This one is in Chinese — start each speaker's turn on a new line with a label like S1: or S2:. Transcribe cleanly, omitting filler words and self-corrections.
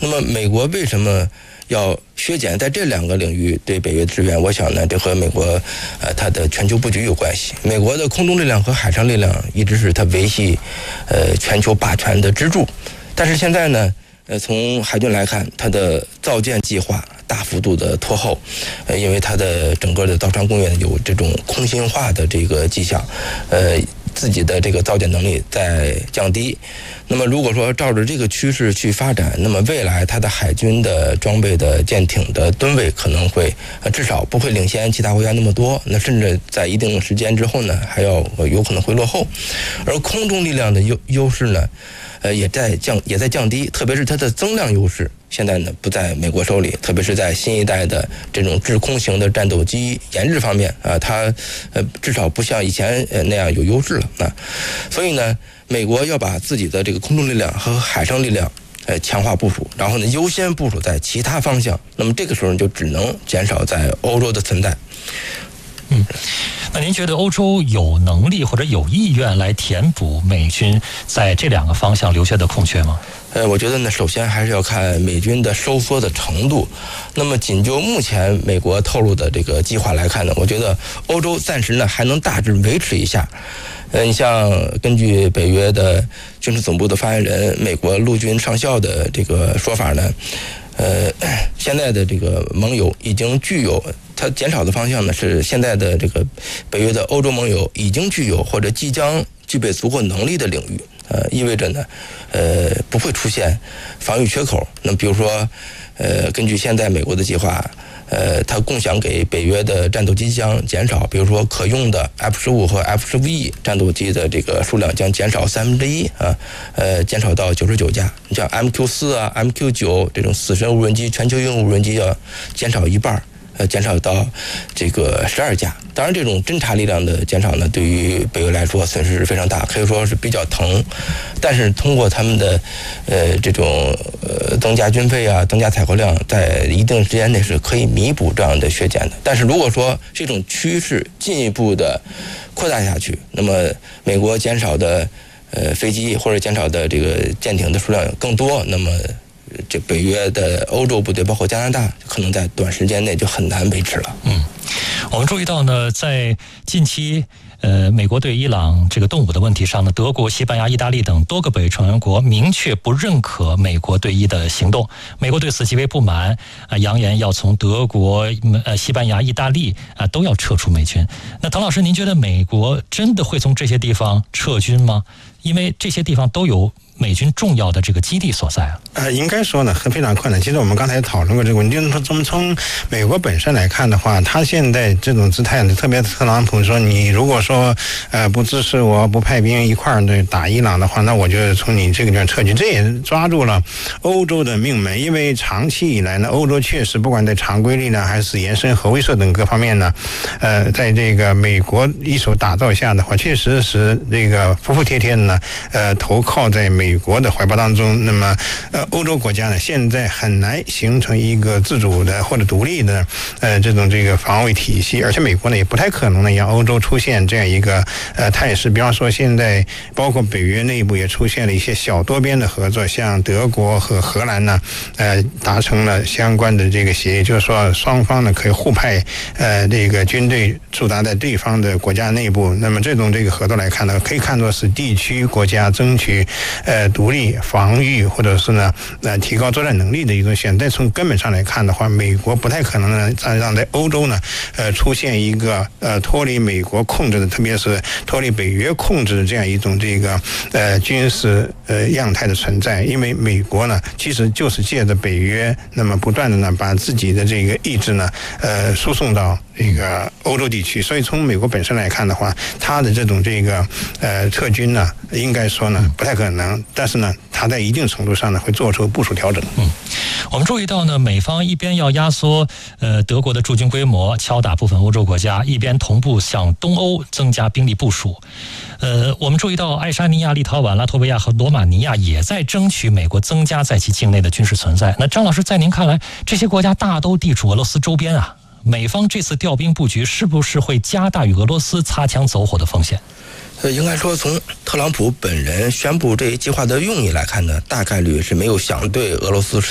S1: 那么美国为什么要削减在这2个领域对北约的支援？我想呢，这和美国它的全球布局有关系。美国的空中力量和海上力量一直是它维系全球霸权的支柱，但是现在呢，从海军来看，它的造舰计划大幅度的拖后，因为它的整个的造船工业有这种空心化的这个迹象，自己的这个造舰能力在降低。那么如果说照着这个趋势去发展，那么未来它的海军的装备的舰艇的吨位可能会至少不会领先其他国家那么多，那甚至在一定时间之后呢，还要有可能会落后。而空中力量的优势呢，也在降低，特别是它的增量优势现在呢不在美国手里，特别是在新一代的这种制空型的战斗机研制方面啊，它至少不像以前那样有优势了啊。所以呢，美国要把自己的这个空中力量和海上力量强化部署，然后呢优先部署在其他方向，那么这个时候就只能减少在欧洲的存在。
S2: 那您觉得欧洲有能力或者有意愿来填补美军在这2个方向留下的空缺吗？
S1: 我觉得呢，首先还是要看美军的收缩的程度。那么仅就目前美国透露的这个计划来看呢，我觉得欧洲暂时呢还能大致维持一下。你像根据北约的军事总部的发言人、美国陆军上校的这个说法呢，现在的这个盟友已经具有，它减少的方向呢是现在的这个北约的欧洲盟友已经具有或者即将具备足够能力的领域，意味着呢，不会出现防御缺口。那比如说，根据现在美国的计划，它共享给北约的战斗机将减少，比如说可用的 F-15和 F-15E 战斗机的这个数量将减少1/3啊，减少到99架。你像 MQ-4啊、MQ-9这种死神无人机、全球鹰无人机要减少1半。减少到这个12架。当然，这种侦察力量的减少呢，对于北约来说损失非常大，可以说是比较疼。但是通过他们的这种增加军费啊、增加采购量，在一定时间内是可以弥补这样的削减的。但是如果说这种趋势进一步的扩大下去，那么美国减少的飞机或者减少的这个舰艇的数量更多，那么这北约的欧洲部队，包括加拿大，可能在短时间内就很难维持了。
S2: 我们注意到呢，在近期美国对伊朗这个动武的问题上呢，德国、西班牙、意大利等多个北约成员国明确不认可美国对伊的行动。美国对此极为不满，扬言要从德国、西班牙、意大利都要撤出美军。那滕老师，您觉得美国真的会从这些地方撤军吗？因为这些地方都有美军重要的这个基地所在
S3: 应该说呢，非常困难。其实我们刚才讨论过这个问题，从美国本身来看的话，他现在这种姿态呢，特别特朗普说，你如果说不支持我，不派兵一块儿的打伊朗的话，那我就从你这个地方撤军。这也抓住了欧洲的命脉，因为长期以来呢，欧洲确实不管在常规力量还是延伸核威慑等各方面呢，在这个美国一手打造下的话，确实是这个服服帖帖的呢，投靠在美国的怀抱当中。那么欧洲国家呢，现在很难形成一个自主的或者独立的这个防卫体系，而且美国呢也不太可能呢让欧洲出现这样一个态势。比方说现在包括北约内部也出现了一些小多边的合作，像德国和荷兰呢达成了相关的这个协议，就是说双方呢可以互派这个军队驻扎在对方的国家内部。那么这个合作来看呢，可以看作是地区国家争取独立防御或者是呢提高作战能力的一种选择。但从根本上来看的话，美国不太可能呢让在欧洲呢出现一个脱离美国控制的，特别是脱离北约控制的这样一种军事样态的存在。因为美国呢其实就是借着北约，那么不断的呢把自己的这个意志呢输送到这个欧洲地区。所以从美国本身来看的话，它的这种撤军呢，应该说呢不太可能，但是呢它在一定程度上呢会做出部署调整。
S2: 我们注意到呢，美方一边要压缩德国的驻军规模，敲打部分欧洲国家，一边同步向东欧增加兵力部署。我们注意到爱沙尼亚、立陶宛、拉脱维亚和罗马尼亚也在争取美国增加在其境内的军事存在。那张老师，在您看来，这些国家大都地处俄罗斯周边啊，美方这次调兵布局是不是会加大与俄罗斯擦枪走火的风险？
S1: 应该说，从特朗普本人宣布这一计划的用意来看呢，大概率是没有想对俄罗斯